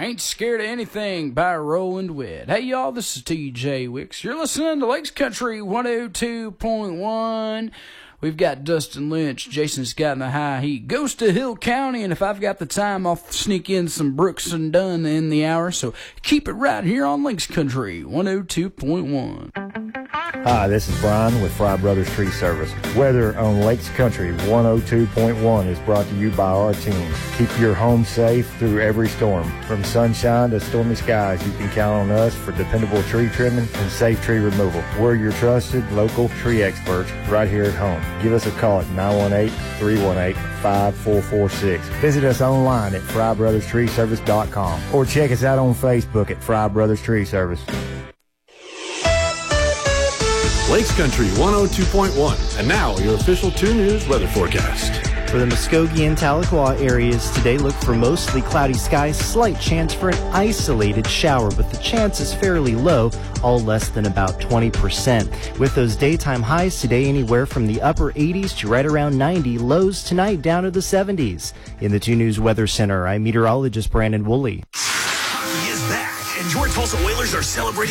Ain't Scared of Anything by Roland Witt. Hey, y'all, this is TJ Wicks. You're listening to Lakes Country 102.1. We've got Dustin Lynch, Jason Scott in the high heat. Goes to Hill County, and if I've got the time, I'll sneak in some Brooks and Dunn in the hour. So keep it right here on Lakes Country 102.1. Hi, this is Brian with Fry Brothers Tree Service. Weather on Lakes Country 102.1 is brought to you by our team. Keep your home safe through every storm. From sunshine to stormy skies, you can count on us for dependable tree trimming and safe tree removal. We're your trusted local tree experts right here at home. Give us a call at 918-318-5446. Visit us online at FryBrothersTreeService.com or check us out on Facebook at Fry Brothers Tree Service. Lakes Country 102.1. And now, your official 2 News weather forecast. For the Muskogee and Tahlequah areas today, look for mostly cloudy skies, slight chance for an isolated shower, but the chance is fairly low, all less than about 20%. With those daytime highs today anywhere from the upper 80s to right around 90, lows tonight down to the 70s. In the 2 News Weather Center, I'm meteorologist Brandon Woolley. Hockey is back, and your Tulsa Whalers are celebrating